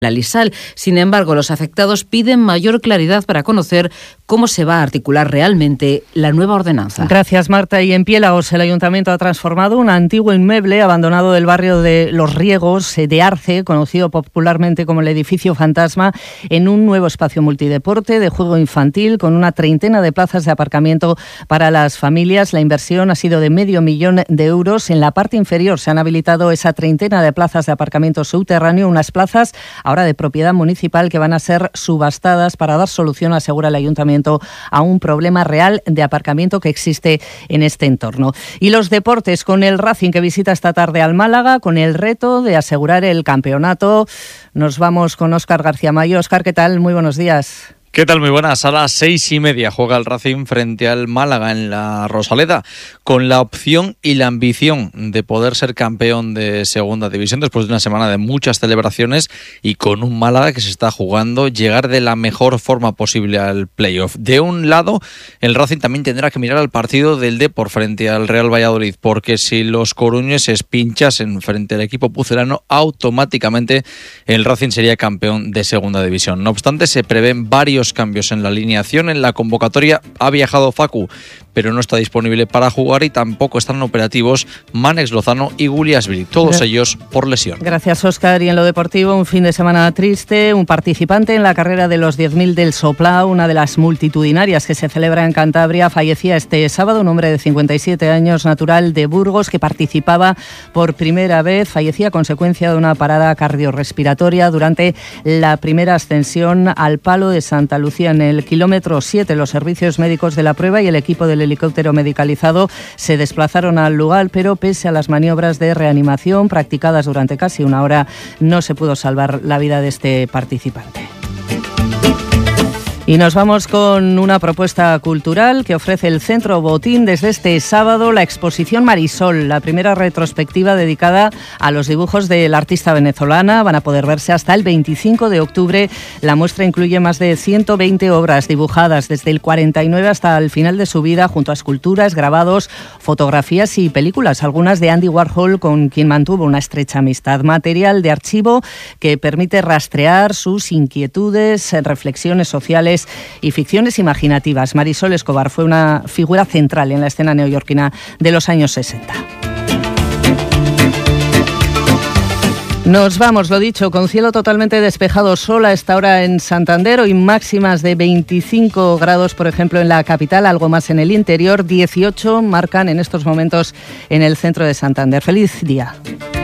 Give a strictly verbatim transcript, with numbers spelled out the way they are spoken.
la Lisal. Sin embargo, los afectados piden mayor claridad para conocer cómo se va a articular realmente la nueva ordenanza. Gracias, Marta. Y en Piélagos, el Ayuntamiento ha transformado un antiguo inmueble abandonado del barrio de Los Riegos de Arce, conocido popularmente como el Edificio Fantasma, en un nuevo espacio multideporte de juego infantil con una treintena de plazas de aparcamiento para las familias. La inversión ha sido de medio millón de euros. En la parte inferior se han habilitado esa treintena de plazas de aparcamiento subterráneo, unas plazas ahora de propiedad municipal que van a ser subastadas para dar solución, asegura el Ayuntamiento, a un problema real de aparcamiento que existe en este entorno. Y los deportes, con el Racing que visita esta tarde al Málaga, con el reto de asegurar el campeonato. Nos vamos con Óscar García Mayo. Óscar, ¿qué tal? Muy buenos días. ¿Qué tal? Muy buenas. A las seis y media juega el Racing frente al Málaga en la Rosaleda, con la opción y la ambición de poder ser campeón de segunda división después de una semana de muchas celebraciones y con un Málaga que se está jugando llegar de la mejor forma posible al playoff. De un lado, el Racing también tendrá que mirar al partido del Depor frente al Real Valladolid, porque si los coruñeses pinchasen frente al equipo pucelano, automáticamente el Racing sería campeón de segunda división. No obstante, se prevén varios cambios en la alineación. En la convocatoria ha viajado Facu, pero no está disponible para jugar, y tampoco están operativos Mánex Lozano y Guliasvili, todos Gracias. ellos por lesión. Gracias, Óscar. Y en lo deportivo, un fin de semana triste. Un participante en la carrera de los diez mil del Soplao, una de las multitudinarias que se celebra en Cantabria, fallecía este sábado. Un hombre de cincuenta y siete años, natural de Burgos, que participaba por primera vez. Fallecía a consecuencia de una parada cardiorrespiratoria durante la primera ascensión al Palo de Santa Lucía. En el kilómetro siete, los servicios médicos de la prueba y el equipo del helicóptero medicalizado se desplazaron al lugar, pero pese a las maniobras de reanimación practicadas durante casi una hora, no se pudo salvar la vida de este participante. Y nos vamos con una propuesta cultural que ofrece el Centro Botín desde este sábado, la exposición Marisol, la primera retrospectiva dedicada a los dibujos de la artista venezolana. Van a poder verse hasta el veinticinco de octubre. La muestra incluye más de ciento veinte obras dibujadas desde el cuarenta y nueve hasta el final de su vida, junto a esculturas, grabados, fotografías y películas, algunas de Andy Warhol, con quien mantuvo una estrecha amistad. Material de archivo que permite rastrear sus inquietudes, reflexiones sociales y ficciones imaginativas. Marisol Escobar fue una figura central en la escena neoyorquina de los años sesenta. Nos vamos, lo dicho, con cielo totalmente despejado, sol a esta hora en Santander, hoy máximas de veinticinco grados, por ejemplo, en la capital, algo más en el interior, dieciocho marcan en estos momentos en el centro de Santander. ¡Feliz día!